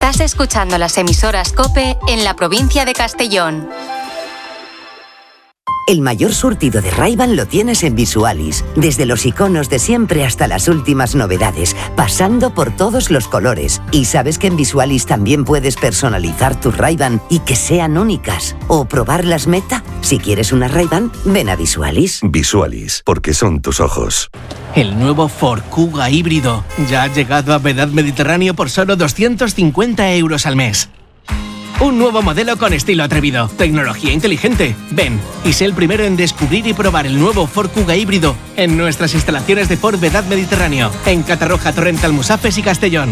Estás escuchando las emisoras COPE en la provincia de Castellón. El mayor surtido de Ray-Ban lo tienes en Visualis. Desde los iconos de siempre hasta las últimas novedades, pasando por todos los colores. Y sabes que en Visualis también puedes personalizar tus Ray-Ban y que sean únicas. O probar las Meta. Si quieres una Ray-Ban, ven a Visualis. Visualis, porque son tus ojos. El nuevo Ford Kuga híbrido ya ha llegado a Vedad Mediterráneo por solo 250 euros al mes. Un nuevo modelo con estilo atrevido, tecnología inteligente. Ven y sé el primero en descubrir y probar el nuevo Ford Kuga híbrido en nuestras instalaciones de Ford Vedad Mediterráneo, en Catarroja, Torrent, Almusafes y Castellón.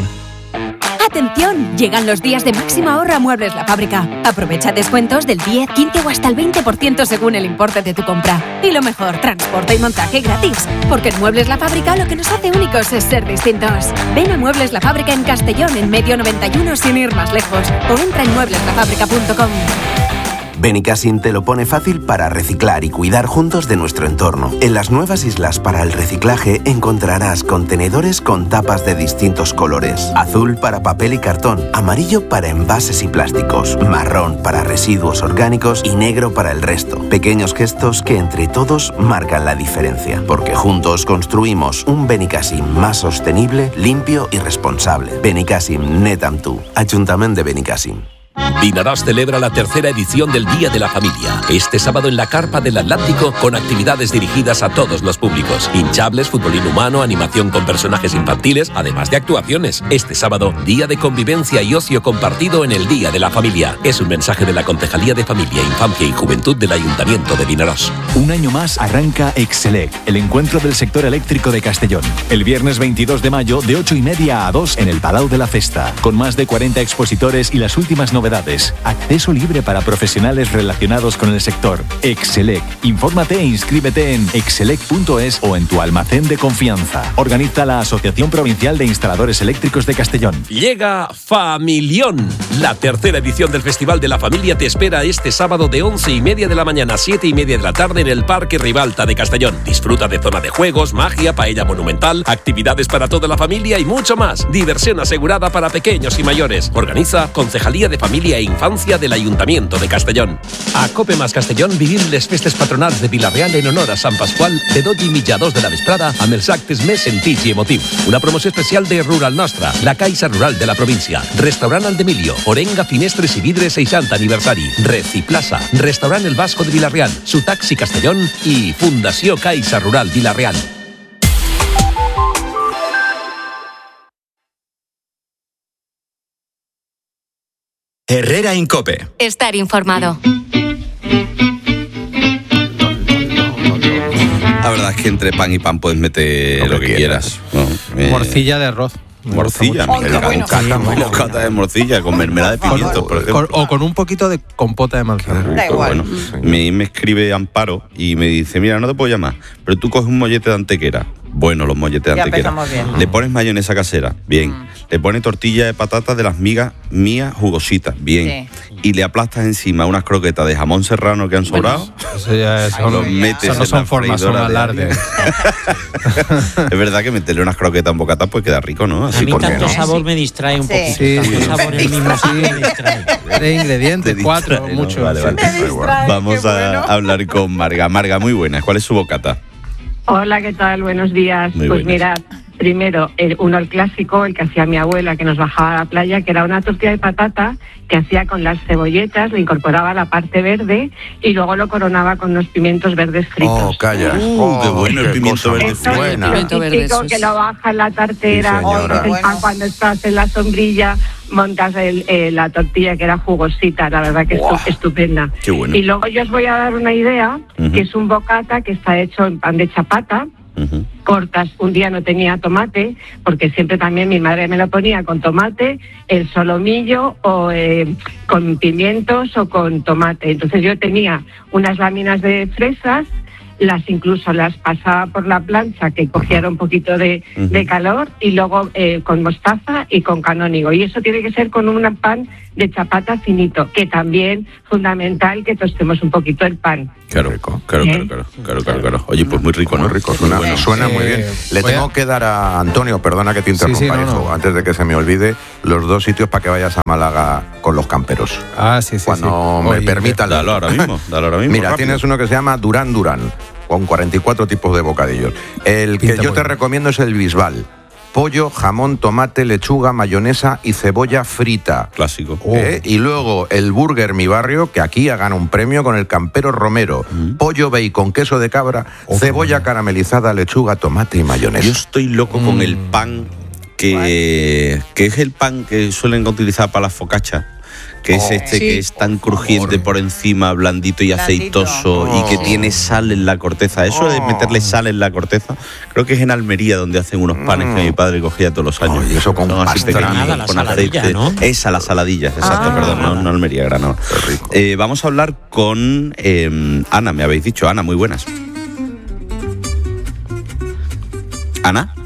¡Atención! Llegan los días de máxima ahorro a Muebles La Fábrica. Aprovecha descuentos del 10, 15 o hasta el 20% según el importe de tu compra. Y lo mejor, transporte y montaje gratis. Porque en Muebles La Fábrica lo que nos hace únicos es ser distintos. Ven a Muebles La Fábrica en Castellón, en Medio 91, sin ir más lejos. O entra en muebleslafábrica.com. Benicassim te lo pone fácil para reciclar y cuidar juntos de nuestro entorno. En las nuevas islas para el reciclaje encontrarás contenedores con tapas de distintos colores. Azul para papel y cartón, amarillo para envases y plásticos, marrón para residuos orgánicos y negro para el resto. Pequeños gestos que entre todos marcan la diferencia. Porque juntos construimos un Benicassim más sostenible, limpio y responsable. Benicassim, net amb tu. Ayuntamiento de Benicassim. Vinaròs celebra la tercera edición del Día de la Familia. Este sábado en la Carpa del Atlántico, con actividades dirigidas a todos los públicos. Hinchables, futbolín humano, animación con personajes infantiles, además de actuaciones. Este sábado, día de convivencia y ocio compartido en el Día de la Familia. Es un mensaje de la Concejalía de Familia, Infancia y Juventud del Ayuntamiento de Vinaròs. Un año más arranca Excelec, el encuentro del sector eléctrico de Castellón. El viernes 22 de mayo, de 8:30 a 2 en el Palau de la Festa. Con más de 40 expositores y las últimas novedades. Acceso libre para profesionales relacionados con el sector. Excelec. Infórmate e inscríbete en excelec.es o en tu almacén de confianza. Organiza la Asociación Provincial de Instaladores Eléctricos de Castellón. Llega Familión. La tercera edición del Festival de la Familia te espera este sábado de 11:30 de la mañana a 7:30 de la tarde en el Parque Ribalta de Castellón. Disfruta de zona de juegos, magia, paella monumental, actividades para toda la familia y mucho más. Diversión asegurada para pequeños y mayores. Organiza Concejalía de Familia e Infancia del Ayuntamiento de Castellón. A Cope Más Castellón vivim les festes patronals de Vila-real en honor a Sant Pasqual de 12:30 a 2 de la vesprada amb els actes més sentits i emotius. Una promoció especial de Rural Nostra, la Caixa Rural de la província, Restaurant Aldemilio, Orenga Finestres i Vidres 60 aniversari, Reciplaza, Restaurant El Vasco de Vila-real, Sutaxi Castellón i Fundació Caixa Rural Vila-real. Herrera en COPE. Estar informado. La verdad es que entre pan y pan puedes meter lo que quieras. ¿No? Morcilla de arroz. Morcilla, me encanta un bocata de morcilla con mermelada de pimientos, por ejemplo. O con un poquito de compota de manzana. Da igual. Bueno, me escribe Amparo y me dice, mira, no te puedo llamar, pero tú coges un mollete de antequera. Bueno, los molletes de antequera. Le pones mayonesa casera, bien. Le pones tortilla de patatas de las migas mías jugositas, bien. Sí. Y le aplastas encima unas croquetas de jamón serrano que han sobrado. Eso ya es, los metes eso no son formas, son alardes. Es verdad que meterle unas croquetas en bocata pues queda rico, ¿no? Así, a mí tanto sabor me distrae un poquito. Sí. Tanto sabor el mismo sí me distrae. 3 ingredientes, 4, ¿no? mucho. Vale. Vamos a hablar con Marga. Marga, muy buena. ¿Cuál es su bocata? Hola, ¿qué tal? Buenos días. Muy pues buenas. Mirad, primero, uno el clásico, el que hacía mi abuela, que nos bajaba a la playa, que era una tortilla de patata que hacía con las cebolletas, le incorporaba la parte verde y luego lo coronaba con unos pimientos verdes fritos. Oh, calla. Qué bueno el pimiento verde frito. Es típico que lo baja en la tartera, Sí, el pan cuando estás en la sombrilla, montas la tortilla que era jugosita, la verdad que es estupenda. Qué bueno. Y luego yo os voy a dar una idea, que es un bocata que está hecho en pan de chapata. Cortas, un día no tenía tomate, porque siempre también mi madre me lo ponía con tomate, el solomillo o con pimientos o con tomate. Entonces yo tenía unas láminas de fresas, incluso las pasaba por la plancha, que cogiera un poquito de calor, y luego con mostaza y con canónigo. Y eso tiene que ser con un pan de chapata finito, que también fundamental que tostemos un poquito el pan. Claro. Oye, pues muy rico, ¿no? Rico, suena muy bien. Le tengo que dar a Antonio, perdona que te interrumpa, hijo, antes de que se me olvide, los 2 sitios para que vayas a Málaga con los camperos. Cuando me permitan. Dalo ahora mismo. Mira, rápido. tienes uno que se llama Durán, con 44 tipos de bocadillos. El que yo te recomiendo es el Bisbal. Pollo, jamón, tomate, lechuga, mayonesa y cebolla frita. Clásico. Y luego el Burger Mi Barrio, que aquí ha ganado un premio con el Campero Romero. Pollo, bacon, queso de cabra, cebolla caramelizada, lechuga, tomate y mayonesa. Yo estoy loco con el pan que es el pan que suelen utilizar para las focaccias. Que es que es tan crujiente por encima, blandito y aceitoso, y que tiene sal en la corteza. Eso de meterle sal en la corteza, creo que es en Almería donde hacen unos panes que mi padre cogía todos los años. Y eso con pasta, con aceite. ¿No? Esa, las saladillas, exacto, perdón, no Almería, Granada. Vamos a hablar con Ana, me habéis dicho. Ana, muy buenas. ¿Ana?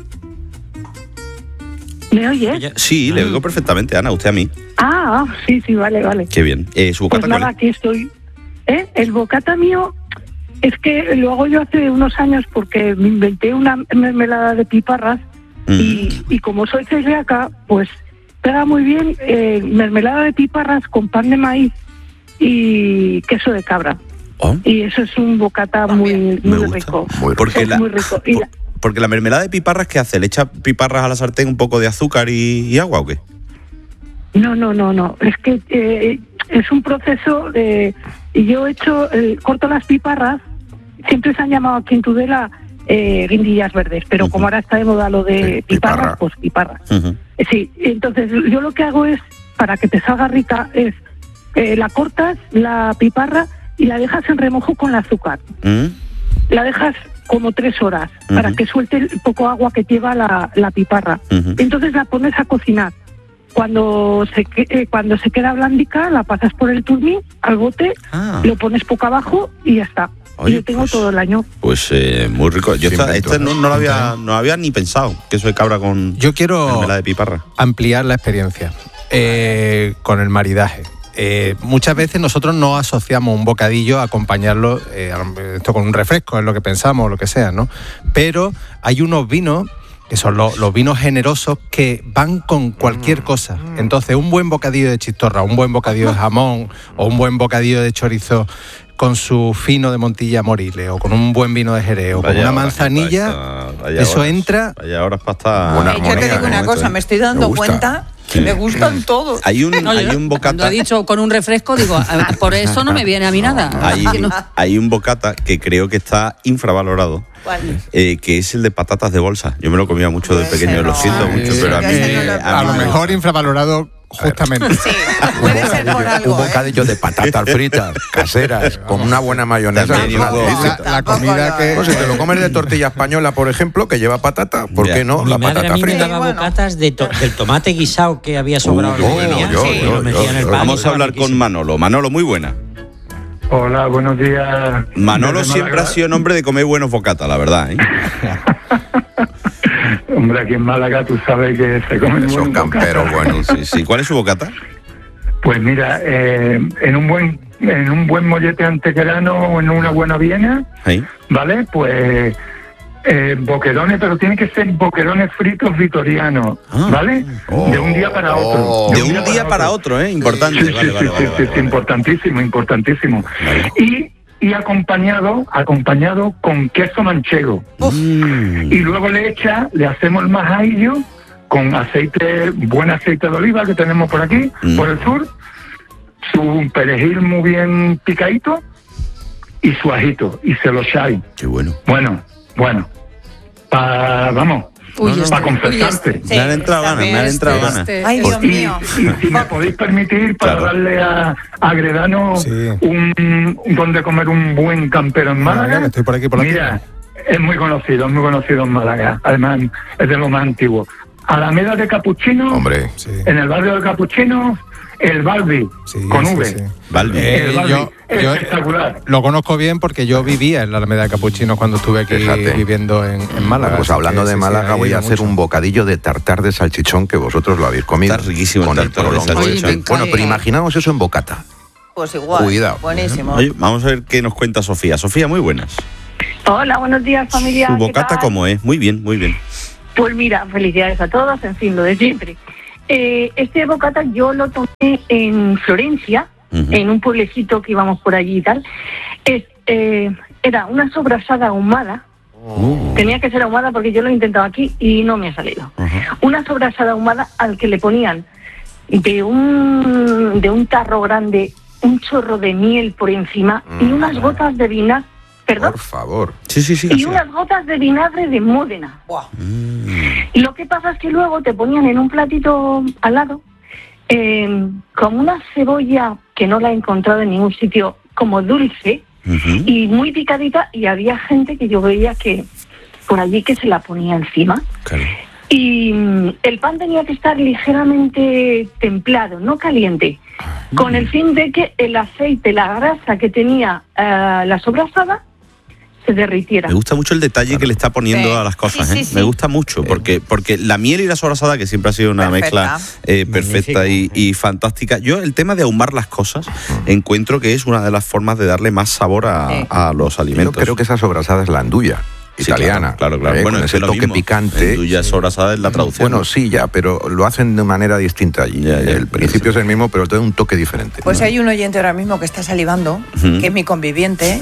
¿Me oyes? Sí, le oigo perfectamente, Ana, usted a mí. Sí, vale. Qué bien. ¿Su bocata pues nada, aquí estoy. El bocata mío es que lo hago yo hace unos años porque me inventé una mermelada de piparras y como soy celíaca, pues pega muy bien mermelada de piparras con pan de maíz y queso de cabra. Y eso es un bocata muy rico. Muy rico. Porque la mermelada de piparras, ¿qué hace? ¿Le echa piparras a la sartén, un poco de azúcar y agua o qué? No. Es que es un proceso de... Yo corto las piparras, siempre se han llamado aquí en Tudela guindillas verdes, pero como ahora está de moda lo de piparras, pues piparras. Sí, entonces yo lo que hago es, para que te salga rica, es la cortas, la piparra, y la dejas en remojo con el azúcar. La dejas como 3 horas para que suelte el poco agua que lleva la piparra. Entonces la pones a cocinar. Cuando se queda blandica, la pasas por el turmín al bote, lo pones poco abajo y ya está. Oye, y yo tengo todo el año. Pues muy rico. Yo no lo había ni pensado, queso de cabra con mermelada de piparra. Ampliar la experiencia con el maridaje. Muchas veces nosotros no asociamos un bocadillo a acompañarlo esto con un refresco, es lo que pensamos, lo que sea, ¿no? Pero hay unos vinos que son los vinos generosos que van con cualquier cosa. Entonces, un buen bocadillo de chistorra, un buen bocadillo de jamón o un buen bocadillo de chorizo con su fino de Montilla Moriles o con un buen vino de Jerez o con una manzanilla, eso entra... Vaya horas para estar... Yo te digo una cosa, me estoy dando cuenta... que me gustan todos. Hay un bocata... Cuando ha dicho con un refresco, digo, por eso no me viene a mí nada. Hay un bocata que creo que está infravalorado. ¿Cuál? Que es el de patatas de bolsa. Yo me lo comía mucho de pequeño, lo siento mucho, pero a mí... a lo mejor infravalorado... Justamente. Sí, puede ser por algo. Un bocadillo de patatas fritas, caseras, con una buena mayonesa. La comida que... Pues si te lo comes de tortilla española, por ejemplo, que lleva patata, ¿por qué no? Mi La madre patata a mí me frita. daba bocatas del tomate guisado que había sobrado. Vamos a hablar con Manolo. Manolo, muy buena. Hola, buenos días. Manolo siempre ha sido un hombre de comer buenos bocatas, la verdad, ¿eh? Hombre, aquí en Málaga tú sabes que se comen Son camperos buenos. Sí. ¿Cuál es su bocata? Pues mira, en un buen mollete antequerano o en una buena viena, ¿vale? Pues boquerones, pero tienen que ser boquerones fritos vitorianos, ¿vale? De un día para otro. De un día para otro, ¿eh? Importante. Sí, importantísimo. Vale. Y acompañado con queso manchego. Y luego le hacemos el majadillo con buen aceite de oliva que tenemos por aquí, por el sur, su perejil muy bien picadito y su ajito, y se lo echáis. Qué bueno. Bueno, para confesarte. Me han entrado ganas. Ay, Dios mío. Y si me podéis permitir, para darle a Gredano donde comer un buen campero en Málaga. Estoy por aquí, Mira, es muy conocido en Málaga. Además, es de lo más antiguo. Alameda de Capuchino, en el barrio de Capuchino, el Balbi, con V. Balbi. Yo lo conozco bien porque yo vivía en la Alameda de Capuchinos cuando estuve aquí viviendo en Málaga. Pues hablando de Málaga, voy a hacer un bocadillo de tartar de salchichón que vosotros lo habéis comido. Está riquísimo con el prolongo. Bueno, pero imaginaos eso en bocata. Pues igual. Cuidado. Buenísimo. Oye, vamos a ver qué nos cuenta Sofía. Sofía, muy buenas. Hola, buenos días, familia. ¿Su bocata cómo es? Muy bien, muy bien. Pues mira, felicidades a todos, en fin, lo de siempre. Este bocata yo lo tomé en Florencia, en un pueblecito que íbamos por allí y tal. Era una sobrasada ahumada. Tenía que ser ahumada porque yo lo he intentado aquí y no me ha salido. Una sobrasada ahumada al que le ponían de un tarro grande un chorro de miel por encima y unas gotas de vinagre. ¿Perdón? Por favor. Y unas gotas de vinagre de Módena. Y lo que pasa es que luego te ponían en un platito al lado como una cebolla que no la he encontrado en ningún sitio, como dulce y muy picadita, y había gente que yo veía que por allí que se la ponía encima. Claro. Y el pan tenía que estar ligeramente templado, no caliente, con el fin de que el aceite, la grasa que tenía la sobrasada se derritiera. Me gusta mucho el detalle que le está poniendo a las cosas, ¿eh? Me gusta mucho, porque la miel y la sobrasada, que siempre ha sido una mezcla perfecta y fantástica. Yo el tema de ahumar las cosas encuentro que es una de las formas de darle más sabor a los alimentos. Yo creo que esa sobrasada es la anduya. Italiana, claro. Bueno, ese toque picante. Tuya sobrasada es la traducción. Bueno, sí, ya, pero lo hacen de manera distinta allí. El principio es el mismo, pero tiene un toque diferente. Pues hay un oyente ahora mismo que está salivando, que es mi conviviente,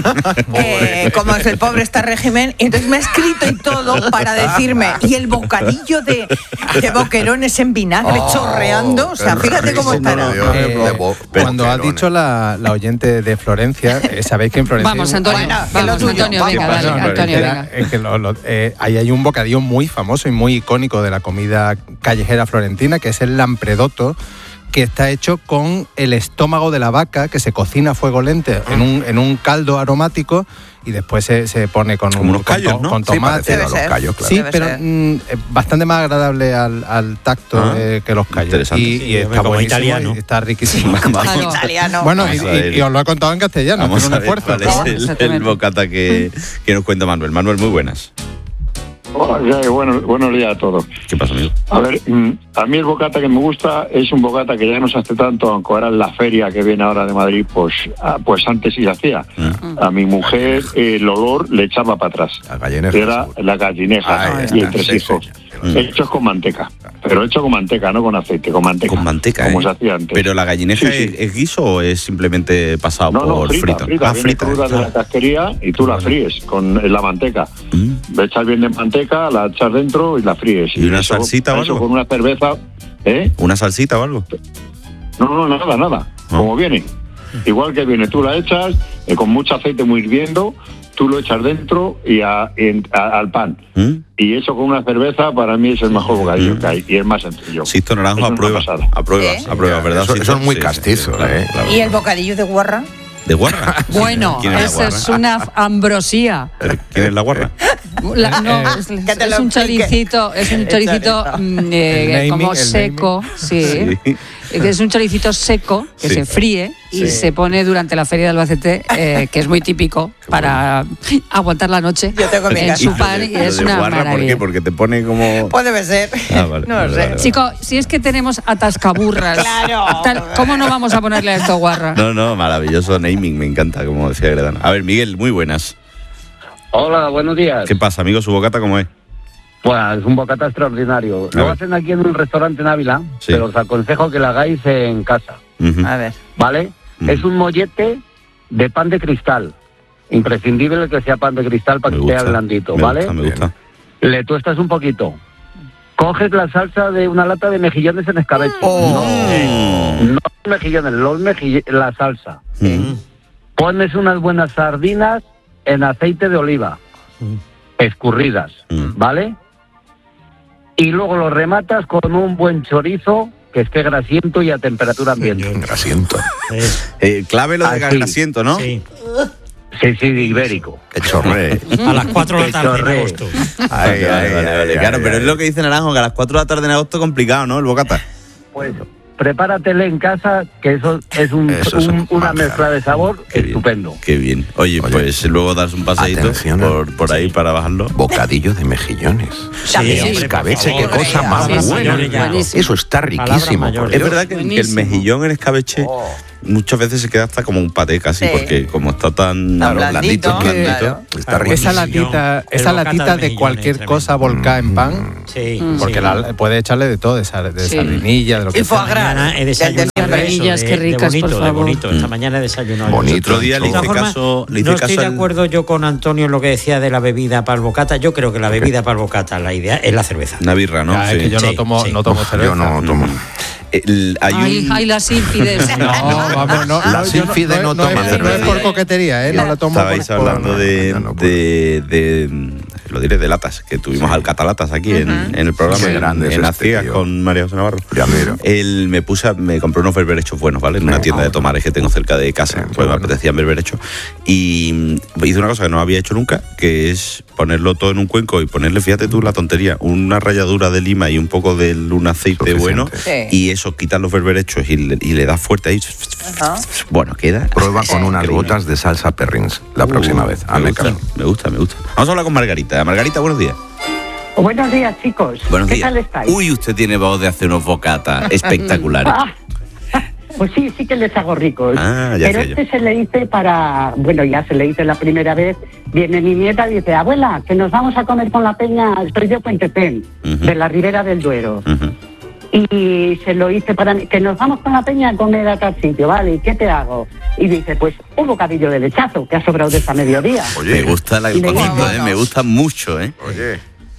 como es el pobre está régimen, y entonces me ha escrito y todo para decirme, y el bocadillo de boquerones en vinagre chorreando, o sea, fíjate cómo estará. Cuando has dicho la oyente de Florencia, sabéis que en Florencia... Vamos, Antonio, Antonio, venga, dale, Antonio. Es que ahí hay un bocadillo muy famoso y muy icónico de la comida callejera florentina, que es el lampredotto, que está hecho con el estómago de la vaca, que se cocina a fuego lento en un caldo aromático y después se pone con unos callos, ¿no? Con tomate. Sí, los callos, claro. Sí, pero bastante más agradable al tacto que los callos. Interesante. Y está como buenísimo, italiano. está riquísimo. Italiano. Bueno, y os lo he contado en castellano, Vamos con un a ver esfuerzo. cuál es el bocata que nos cuenta Manuel. Manuel, muy buenas. Hola, buenos días a todos. ¿Qué pasa, amigo? A ver, a mí el bocata que me gusta es un bocata que ya no se hace tanto, aunque ahora en la feria que viene ahora de Madrid, pues antes sí se hacía. A mi mujer el olor le echaba para atrás. Era la gallineja y el tresijos. Hechos con manteca, pero hecho con manteca, no con aceite, con manteca. Con manteca, como se hacía antes. ¿Pero la gallineja es guiso o es simplemente pasado por frito? Frita cruda de la casquería y tú la fríes con la manteca. Le echas bien de manteca, la echas dentro y la fríes. ¿Y una salsita o algo? Con una cerveza, ¿Una salsita o algo? No, nada. Como viene. Igual que viene, tú la echas con mucho aceite muy hirviendo, tú lo echas dentro y al pan. Y eso con una cerveza para mí es el mejor bocadillo que hay y es más sencillo. Sisto Naranjo aprueba, ¿verdad? Eso es muy castizo, ¿Y el bocadillo de guarra? ¿De guarra? Bueno, esa es una ambrosía. ¿Quién es la guarra? Es un choricito, como seco, sí. Es un choricito seco que se fríe y se pone durante la feria de Albacete, que es muy típico para aguantar la noche en su pan, y es una maravilla. ¿Por qué? Porque te pone como... Pues debe ser. Vale, no lo sé. Chico, si es que tenemos atascaburras, ¿cómo no vamos a ponerle a esto guarra? No, maravilloso naming, me encanta, como decía Gredana. A ver, Miguel, muy buenas. Hola, buenos días. ¿Qué pasa, amigo? ¿Su bocata cómo es? Pues es un bocata extraordinario. Lo hacen aquí en un restaurante en Ávila, pero os aconsejo que lo hagáis en casa. A ver. ¿Vale? Es un mollete de pan de cristal. Imprescindible que sea pan de cristal para que esté blandito, ¿vale? Me gusta. Le tuestas un poquito. Coges la salsa de una lata de mejillones en escabeche. No los mejillones, la salsa. Pones unas buenas sardinas en aceite de oliva, escurridas, ¿vale? Y luego lo rematas con un buen chorizo que esté grasiento y a temperatura ambiente. Grasiento. Clave lo de grasiento, ¿no? Sí. Sí, ibérico. Que chorree. A las 4 de la tarde en agosto. Vale. Claro, pero es lo que dice Naranjo, que a las 4 de la tarde en agosto es complicado, ¿no? El bocata. Pues prepáratele en casa, que eso es una mezcla de sabor estupendo. Qué bien. Oye, pues luego das un paseíto por ahí para bajarlo. Bocadillo de mejillones. Sí, escabeche, qué cosa más buena. Eso está riquísimo. Es verdad que el mejillón en escabeche muchas veces se queda hasta como un paté casi, porque como está tan blandito, está rico. Esa latita de cualquier cosa volcada en pan, porque puede echarle de todo, de sardinilla, de lo que sea. foie gras. He desayunado sardinillas, qué ricas, bonito, por favor. bonito. Esta mañana he desayunado. Otro día le hice caso. No estoy de acuerdo yo con Antonio en lo que decía de la bebida para el bocata. Yo creo que la bebida para el bocata, la idea es la cerveza. Una birra, ¿no? Es que yo no tomo cerveza. Yo no tomo. Ay, la sífides. La sífides no toma cerveza. No es por coquetería, no la tomo. Estabais hablando lo diré, de latas, que tuvimos al catalatas aquí en el programa, en las ciegas con María José Navarro. Él me compró unos berberechos buenos, ¿vale? En una tienda de tomares que tengo cerca de casa, pues me apetecían berberechos. Y hice una cosa que no había hecho nunca, que es ponerlo todo en un cuenco y ponerle, fíjate tú la tontería, una ralladura de lima y un poco de un aceite bueno, y eso, quitas los berberechos y le das fuerte ahí. Bueno, queda. Prueba con unas gotas de salsa Perrins la próxima vez. Me gusta. Vamos a hablar con Margarita. Margarita, buenos días. Buenos días, chicos. Buenos días. ¿Qué tal estáis? Uy, usted tiene voz de hacer unos bocatas espectaculares. Pues sí que les hago ricos. Pero se le hice ya se le hice la primera vez. Viene mi nieta y dice, abuela, que nos vamos a comer con la peña, estoy de Puentepén, de la Ribera del Duero. Y se lo hice para mí, que nos vamos con la peña a comer a tal sitio, ¿vale? ¿Y qué te hago? Y dice, pues un bocadillo de lechazo que ha sobrado de esta mediodía. Oye, me gusta el poquito, me gusta mucho, Oye.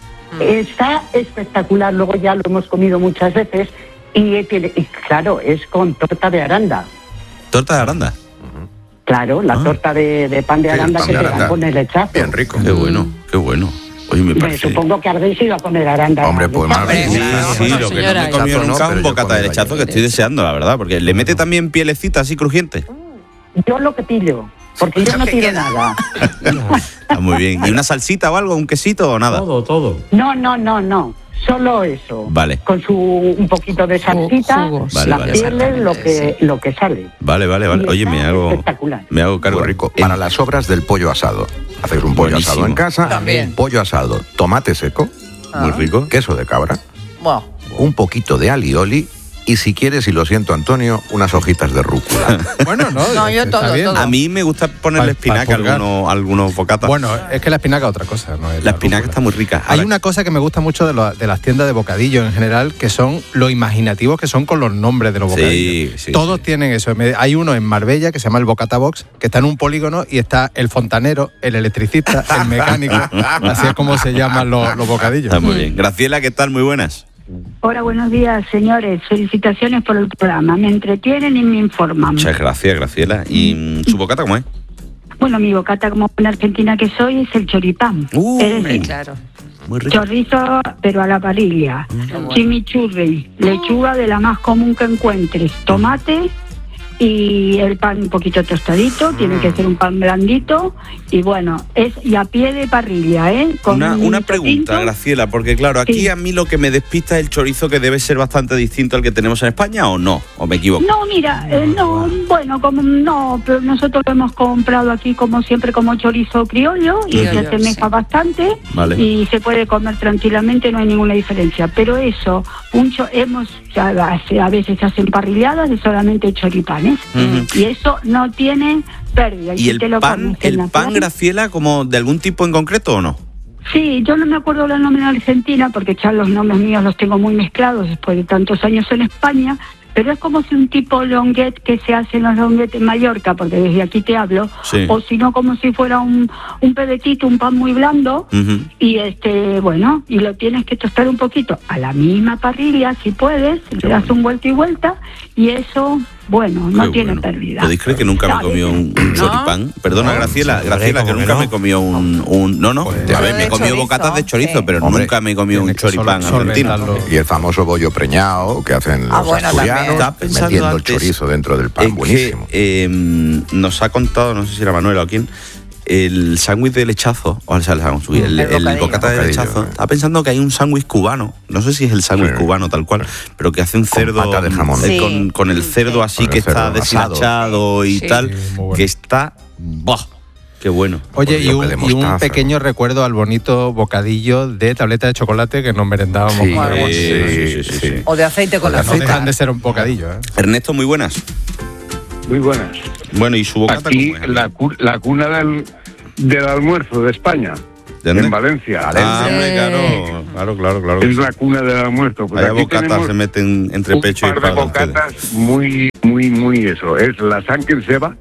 Está espectacular, luego ya lo hemos comido muchas veces y claro, es con torta de aranda. ¿Torta de aranda? Claro, la torta de pan de aranda que te dan con el lechazo. Bien rico. Qué bueno. Oye, me parece. Supongo que habréis ido a comer aranda. Hombre, pues más bien. Sí, lo que no me he comido nunca es un bocata de lechazo, que estoy deseando, la verdad, porque le mete también pielecita así crujiente. Yo lo que pillo, porque yo no tiro nada. Está muy bien. ¿Y una salsita o algo, un quesito o nada? Todo. No. Solo eso. Vale. Con un poquito de salsita, pieles, lo que sale. Vale. Oye, me hago cargo. Rico. Para las sobras del pollo asado. Hacéis un pollo asado en casa. También. Pollo asado, tomate seco. Muy rico. Queso de cabra. Wow. Un poquito de alioli. Y si quieres, y lo siento, Antonio, unas hojitas de rúcula. Bueno, no, yo todo. A mí me gusta ponerle espinaca a algunos bocatas. Bueno, es que la espinaca es otra cosa. No es la espinaca está muy rica. Hay una cosa que me gusta mucho de las tiendas de bocadillo en general, que son lo imaginativos que son con los nombres de los bocadillos. Sí, todos tienen eso. Hay uno en Marbella que se llama el Bocata Box, que está en un polígono y está el fontanero, el electricista, el mecánico. Así es como se llaman los bocadillos. Está muy bien. Graciela, ¿qué tal? Muy buenas. Hola, buenos días, señores. Felicitaciones por el programa. Me entretienen y me informan. Muchas gracias, Graciela. ¿Y su bocata cómo es? Bueno, mi bocata, como buena argentina que soy, es el choripán. Es decir, Claro. Muy rico. Chorizo, pero a la parrilla. Chimichurri, lechuga de la más común que encuentres. Tomate y el pan un poquito tostadito, tiene que ser un pan blandito y bueno, y a pie de parrilla, con una pregunta, Graciela, porque claro, aquí a mí lo que me despista es el chorizo, que debe ser bastante distinto al que tenemos en España, ¿o no? ¿O me equivoco? No, mira, pero nosotros lo hemos comprado aquí como siempre como chorizo criollo y se asemeja bastante y se puede comer tranquilamente, no hay ninguna diferencia, pero eso, a veces se hacen parrilladas de solamente choripanes. Y eso no tiene pérdida. ¿Y el pan, Graciela, como de algún tipo en concreto o no? Sí, yo no me acuerdo el nombre en Argentina porque ya los nombres míos los tengo muy mezclados después de tantos años en España, pero es como si un tipo longuet que se hace en los longuetes en Mallorca, porque desde aquí te hablo, o si no como si fuera un pedetito, un pan muy blando, y y lo tienes que tostar un poquito a la misma parrilla, si puedes, le das un vuelta y vuelta, y eso, no tiene pérdida. ¿Podéis creer que nunca me comió un choripán? Perdona, Graciela, que nunca me comió a ver, me he comido bocatas de chorizo, pero nunca me he comido un choripán argentino. Y el famoso bollo preñado que hacen los asturianos, metiendo el chorizo dentro del pan, buenísimo. Que, nos ha contado, no sé si era Manuela o quién, el sándwich de lechazo, o sea, el bocata de lechazo, estaba pensando que hay un sándwich cubano, no sé si es el sándwich cubano tal cual, pero que hace un cerdo con pata de jamón. Con el cerdo así que está deshilachado y tal, que está... ¡Bah! Qué bueno. Oye, y un pequeño recuerdo al bonito bocadillo de tableta de chocolate que nos merendábamos. Sí. O de aceite con la No dejan de ser un bocadillo. Ernesto, muy buenas. Muy buenas. Bueno, ¿y su bocata? Aquí la cuna del almuerzo de España. En Valencia. Claro. Es la cuna del almuerzo. Pues hay bocatas se meten entre pecho y espalda. Un par de bocatas muy eso. Es la sanque en ceba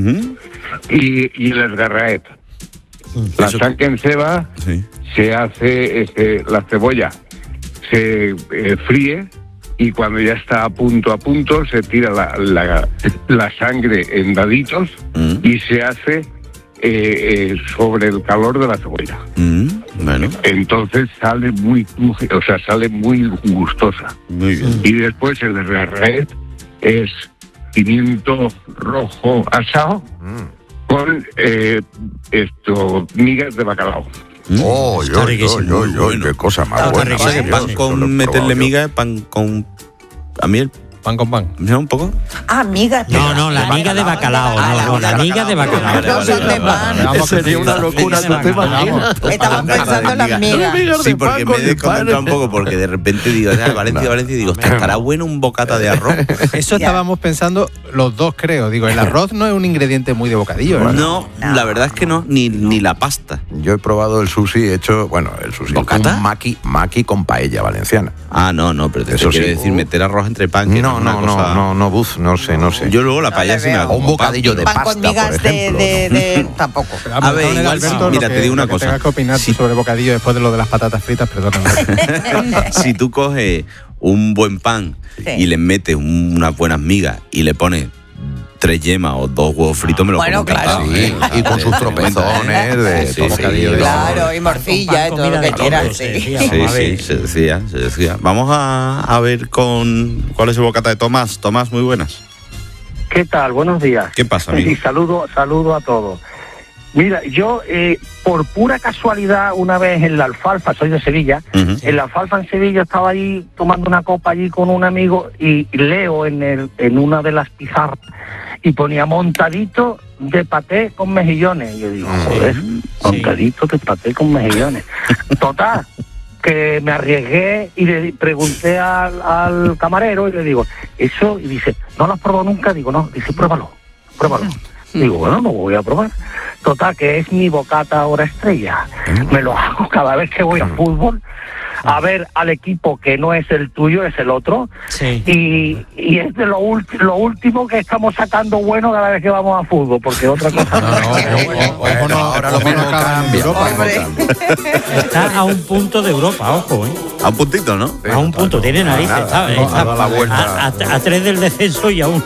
y el esgarraet. La sanque en ceba se hace la cebolla, se fríe y cuando ya está a punto se tira la sangre en daditos y se hace sobre el calor de la cebolla. Bueno. Entonces sale muy gustosa. Muy bien. Y después el esgarraet es pimiento rojo asado con migas de bacalao. Qué cosa más buena. Pan con meterle miga, pan con... A mí el pan con pan. ¿No un poco? Migas. No, la miga de bacalao. La miga de bacalao. Eso sería una locura. Estaba pensando en las migas. Sí, porque me he desconcentrado un poco, porque de repente digo, Valencia, digo, ¿estará bueno un bocata de arroz? Eso estábamos pensando los dos, creo. Digo, el arroz no es un ingrediente muy de bocadillo, ¿verdad? No, la verdad es que no, ni la pasta. Yo he probado el sushi hecho, el sushi. ¿Bocata? Un maqui con paella valenciana. No, pero eso quiere decir meter arroz entre pan. No sé. Yo luego la paella sí me hago. Un bocadillo de pasta, con migas por ejemplo. de tampoco. A ver, igual, Alberto, mira, te digo una cosa. Tengas que opinar sobre bocadillo después de lo de las patatas fritas, perdóname. Si tú coges un buen pan y le metes unas buenas migas y le pones 3 yemas o 2 huevos fritos, me lo como claro. Y con sus tropezones de bocadillo. Claro, y morcilla y todo lo que quieras. Sí, se decía. Vamos a ver cuál es el bocata de Tomás. Tomás, muy buenas. ¿Qué tal? Buenos días. ¿Qué pasa, amigo? Y saludo a todos. Mira, yo por pura casualidad una vez en la Alfalfa, soy de Sevilla, en la Alfalfa en Sevilla estaba ahí tomando una copa allí con un amigo y leo en una de las pizarras y ponía montadito de paté con mejillones. Y yo digo, joder, montadito de paté con mejillones. Total, que me arriesgué y le pregunté al camarero y le digo, eso, y dice, ¿no lo has probado nunca? Digo, no, dice, pruébalo. Digo, bueno, no voy a probar. Total, que es mi bocata ahora estrella. Me lo hago cada vez que voy a fútbol, a ver al equipo que no es el tuyo, es el otro. Sí. Y es de lo último que estamos sacando bueno cada vez que vamos a fútbol, porque otra cosa ahora lo mismo cambia. Está a un punto de Europa, ojo, A un puntito, ¿no? A un punto, tiene narices, ¿sabes? Ha dado la vuelta. A 3 del descenso y a 1